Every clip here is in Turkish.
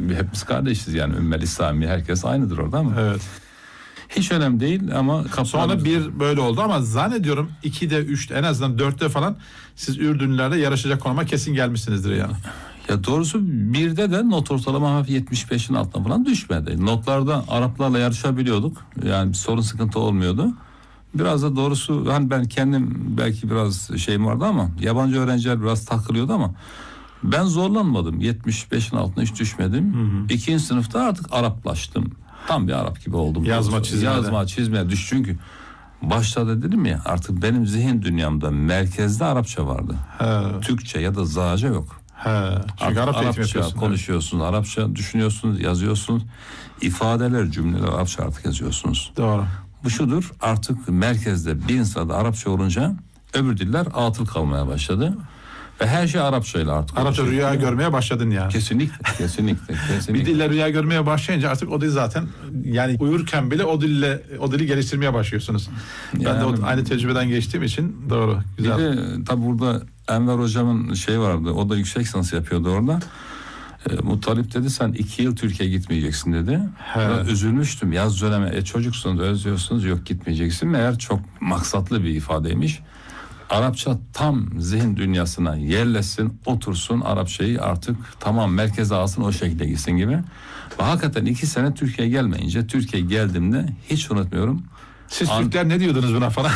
hepimiz kardeşiz yani, Ümmel İslami herkes aynıdır orada ama. Evet. Hiç önemli değil ama sonra bir böyle oldu ama zannediyorum 2'de 3'te en azından 4'te falan siz Ürdünlülerle yarışacak konuma kesin gelmişsinizdir yani. Ya doğrusu birde de not ortalama hafif 75'in altına falan düşmedi. Notlarda Araplarla yarışabiliyorduk. Yani bir sorun sıkıntı olmuyordu. Biraz da doğrusu hani ben kendim belki biraz şeyim vardı ama yabancı öğrenciler biraz takılıyordu ama ben zorlanmadım. 75'in altına hiç düşmedim. İkinci sınıfta artık Araplaştım. Tam bir Arap gibi oldum. Yazma çizmeye düş çünkü başta da dedim ya, artık benim zihin dünyamda merkezde Arapça vardı. Türkçe ya da Zace yok. Çünkü Arapça konuşuyorsunuz, Arapça düşünüyorsunuz, yazıyorsunuz. İfadeler, cümleler Arapça artık yazıyorsunuz. Doğru. Bu şudur, artık merkezde bir sırada Arapça olunca öbür diller atıl kalmaya başladı. Ve her şey Arapça ile artık. Arapça rüya görmeye başladın yani. Kesinlikle. Bir dille rüya görmeye başlayınca artık o dil zaten yani uyurken bile o dili geliştirmeye başlıyorsunuz. Ben de aynı tecrübeden geçtiğim için doğru. Güzel. Bir de tabi burada Enver hocamın şey vardı. O da yüksek lisans yapıyordu orada. Muttalip dedi sen 2 yıl Türkiye'ye gitmeyeceksin dedi. Üzülmüştüm. Yaz dönemi çocuksunuz, özlüyorsunuz, yok gitmeyeceksin. Meğer çok maksatlı bir ifadeymiş. Arapça tam zihin dünyasına yerleşsin, otursun, Arapçayı artık tamam merkeze alsın, o şekilde gitsin gibi. Ve hakikaten 2 sene Türkiye'ye gelmeyince, Türkiye'ye geldiğimde hiç unutmuyorum. Siz Türkler ne diyordunuz buna falan?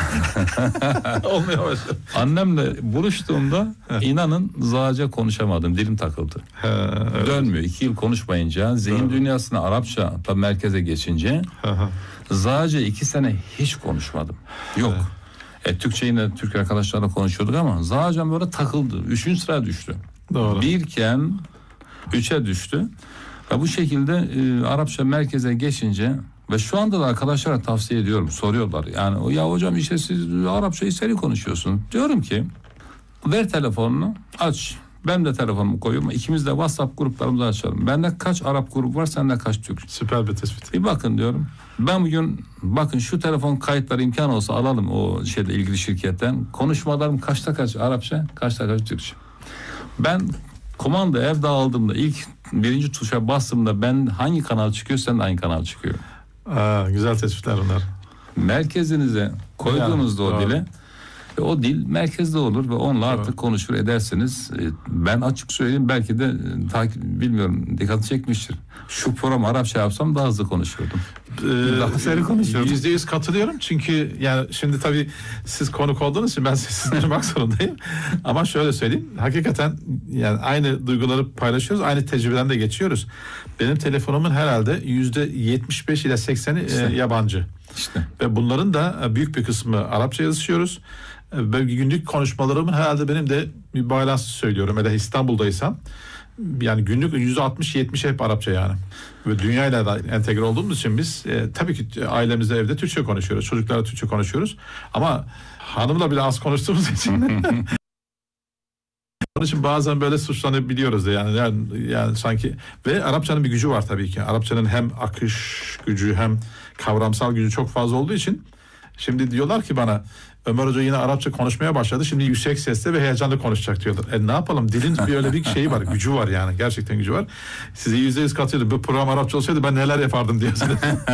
Olmuyor başladı. Annemle buluştuğumda inanın Zace konuşamadım, dilim takıldı. Evet. Dönmüyor. 2 yıl konuşmayınca, zihin dünyasına Arapça tabii merkeze geçince Zace 2 sene hiç konuşmadım. Yok. Türkçe yine Türk arkadaşlarla konuşuyorduk ama Zaçem böyle takıldı. 3. sıraya düştü. Doğru. 1'ken 3'e düştü. Ve bu şekilde Arapça merkeze geçince ve şu anda da arkadaşlara tavsiye ediyorum. Soruyorlar. Yani ya hocam işte siz Arapçayı seri konuşuyorsun. Diyorum ki ver telefonunu, aç. Ben de telefonumu koyuyorum. İkimiz de WhatsApp gruplarımızı açalım. Bende kaç Arap grubu var, sende kaç Türk? Süper bir tespit. Bir bakın diyorum. Ben bugün bakın şu telefon kayıtları imkan olsa alalım o şeyle ilgili şirketten. Konuşmalarım kaçta kaç Arapça, kaçta kaç Türkçe. Ben kumanda evde aldığımda ilk birinci tuşa bastığımda ben hangi kanal çıkıyor, sen de aynı kanal çıkıyor. Güzel tespitler bunlar. Merkezinize koyduğunuzda o dile o dil merkezde olur ve onunla artık konuşur edersiniz. Ben açık söyleyeyim, belki de bilmiyorum, dikkat çekmiştir. Şu program Arapça yapsam daha hızlı konuşurdum. Daha seri konuşurdum. %100 katılıyorum çünkü yani şimdi tabii siz konuk olduğunuz için ben sizi dinlemek zorundayım. Ama şöyle söyleyeyim, hakikaten yani aynı duyguları paylaşıyoruz, aynı tecrübeden de geçiyoruz. Benim telefonumun herhalde %75 ile 80'i yabancı. İşte. Ve bunların da büyük bir kısmı Arapça yazışıyoruz. Ve günlük konuşmalarımın herhalde benim de bir bağlantısı söylüyorum. Hele İstanbul'daysam yani günlük %60-70 hep Arapça yani. Ve dünyayla da entegre olduğumuz için biz tabii ki ailemizde evde Türkçe konuşuyoruz. Çocuklarla Türkçe konuşuyoruz. Ama hanımla bile az konuştuğumuz için onun için bazen böyle suçlanabiliyoruz da yani sanki ve Arapçanın bir gücü var tabii ki. Arapçanın hem akış gücü hem kavramsal gücü çok fazla olduğu için şimdi diyorlar ki bana Ömer Hoca yine Arapça konuşmaya başladı. Şimdi yüksek sesle ve heyecanlı konuşacak diyorlar. Ne yapalım? Dilin böyle bir şeyi var. Gücü var yani. Gerçekten gücü var. Size %100 katılıyorum. Bu program Arapça olsaydı ben neler yapardım diyorsunuz.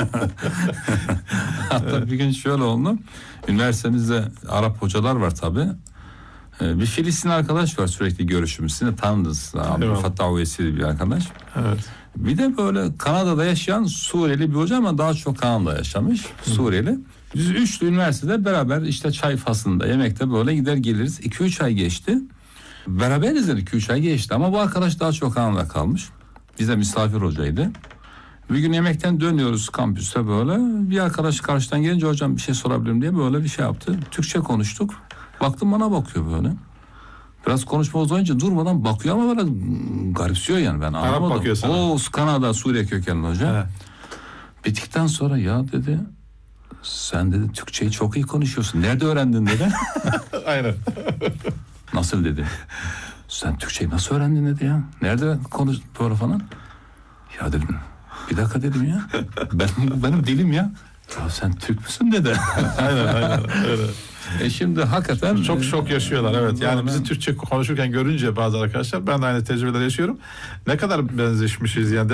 Hatta bir gün şöyle oldu. Üniversitemizde Arap hocalar var tabii. Bir Filistin arkadaş var, sürekli görüşümüz. Siz de tanıdınız. Fatah Uvesi'li bir arkadaş. Evet. Bir de böyle Kanada'da yaşayan Suriyeli bir hoca ama daha çok Kanada'da yaşamış. Suriyeli. Biz üçlü üniversitede beraber işte çay faslında, yemekte böyle gider geliriz. 2-3 ay geçti. Beraberiz dedik, 2-3 ay geçti ama bu arkadaş daha çok Kanada'da kalmış. Bize misafir hocaydı. Bir gün yemekten dönüyoruz kampüste böyle. Bir arkadaş karşıdan gelince hocam bir şey sorabilirim diye böyle bir şey yaptı. Türkçe konuştuk. Baktım bana bakıyor böyle. Biraz konuşma uzayınca durmadan bakıyor ama böyle garipsiyor yani, ben anlamadım. Arap bakıyor sana. O Kanada, Suriye kökenli hoca. He. Bittikten sonra ya dedi, sen dedi Türkçeyi çok iyi konuşuyorsun. Nerede öğrendin dedi. Aynen. Nasıl dedi. Sen Türkçeyi nasıl öğrendin dedi ya. Nerede konuş böyle falan. Ya dedim, bir dakika dedim ya. Benim dilim ya. Ya sen Türk müsün dedi. aynen öyle. Şimdi hakikaten çok şok yaşıyorlar, evet. Yani bizi Türkçe konuşurken görünce bazı arkadaşlar, ben de aynı tecrübeler yaşıyorum. Ne kadar benzeşmişiz yani.